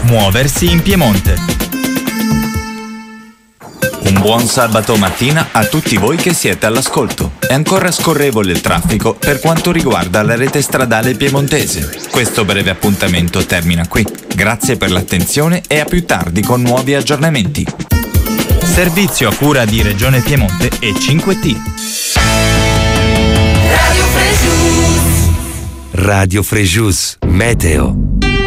Muoversi in Piemonte. Un buon sabato mattina a tutti voi che siete all'ascolto. È ancora scorrevole il traffico per quanto riguarda la rete stradale piemontese. Questo breve appuntamento termina qui. Grazie per l'attenzione e a più tardi con nuovi aggiornamenti. Servizio a cura di Regione Piemonte e 5T. Radio Frejus, Meteo.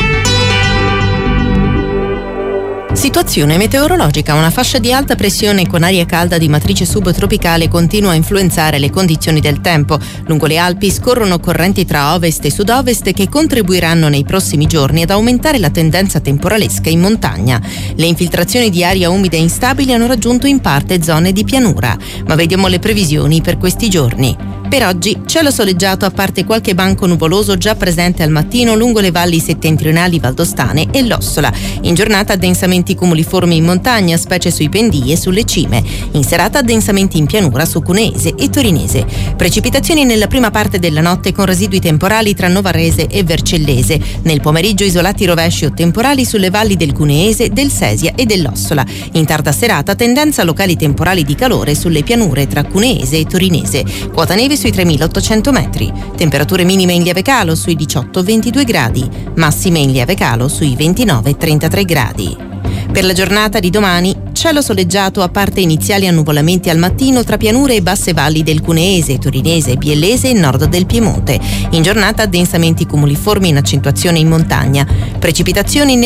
Situazione meteorologica. Una fascia di alta pressione con aria calda di matrice subtropicale continua a influenzare le condizioni del tempo. Lungo le Alpi scorrono correnti tra ovest e sud-ovest che contribuiranno nei prossimi giorni ad aumentare la tendenza temporalesca in montagna. Le infiltrazioni di aria umida e instabili hanno raggiunto in parte zone di pianura. Ma vediamo le previsioni per questi giorni. Per oggi cielo soleggiato a parte qualche banco nuvoloso già presente al mattino lungo le valli settentrionali valdostane e l'Ossola. In giornata addensamenti cumuliformi in montagna, specie sui pendii e sulle cime. In serata addensamenti in pianura su Cuneese e Torinese. Precipitazioni nella prima parte della notte con residui temporali tra Novarese e Vercellese. Nel pomeriggio isolati rovesci o temporali sulle valli del Cuneese, del Sesia e dell'Ossola. In tarda serata tendenza a locali temporali di calore sulle pianure tra Cuneese e Torinese. Quota neve sui 3.800 metri. Temperature minime in lieve calo sui 18-22 gradi. Massime in lieve calo sui 29-33 gradi. Per la giornata di domani, cielo soleggiato a parte iniziali annuvolamenti al mattino tra pianure e basse valli del Cuneese, Torinese, Biellese e nord del Piemonte. In giornata addensamenti cumuliformi in accentuazione in montagna. Precipitazioni